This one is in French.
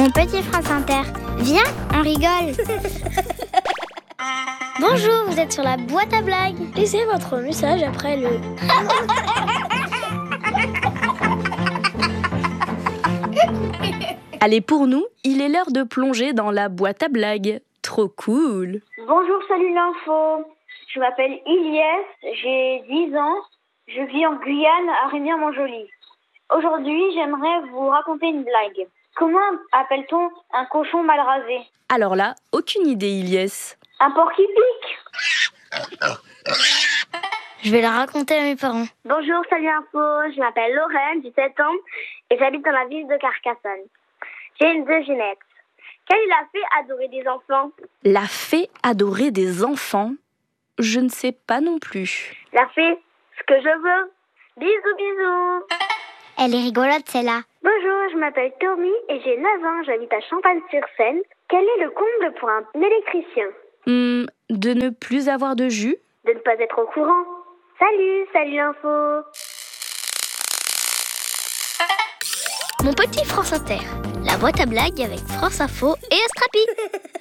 Mon petit France Inter. Viens, on rigole. Bonjour, vous êtes sur la boîte à blagues. Laissez votre message après le... Allez, pour nous, il est l'heure de plonger dans la boîte à blagues. Trop cool! Bonjour, salut l'info. Je m'appelle Ilyes, j'ai 10 ans. Je vis en Guyane, à Rémière-Montjoly. Aujourd'hui, j'aimerais vous raconter une blague. Comment appelle-t-on un cochon mal rasé? Alors là, aucune idée, Ilyes. Un porc qui pique. Je vais la raconter à mes parents. Bonjour, salut info. Je m'appelle Lorraine, j'ai 7 ans et j'habite dans la ville de Carcassonne. J'ai une devinette. Quelle est la fée adorée des enfants? La fée adorée des enfants? Je ne sais pas non plus. La fée, ce que je veux. Bisous, bisous. Elle est rigolote, celle-là. Bonjour, je m'appelle Tommy et j'ai 9 ans. J'habite à Champagne-sur-Seine. Quel est le comble pour un électricien? De ne plus avoir de jus? De ne pas être au courant. Salut l'info. Mon petit France Inter. La boîte à blagues avec France Info et Astrapi.